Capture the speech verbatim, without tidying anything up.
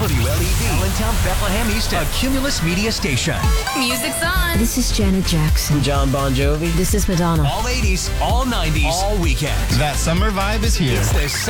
W L E V, Allentown, Bethlehem Easton, a Cumulus Media station. Music's on. This is Janet Jackson. John Bon Jovi. This is Madonna. All eighties, all nineties, all weekend. That summer vibe is here. It's the